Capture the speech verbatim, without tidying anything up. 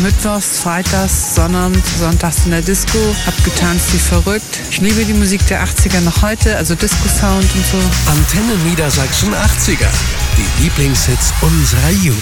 Mittwochs, Freitags, Sonnabend, Sonntags in der Disco. Hab getanzt wie verrückt. Ich liebe die Musik der achtziger noch heute, also Disco-Sound und so. Antenne Niedersachsen achtziger. Die Lieblingshits unserer Jugend.